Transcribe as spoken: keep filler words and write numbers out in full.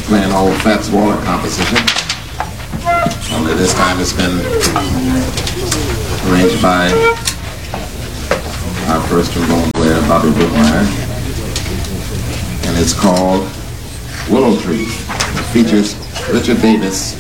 playing old Fats Waller composition. Only this time it's been arranged by our first trombone player, Bobby Brookmeyer. And it's called Willow Tree. It features Richard Davis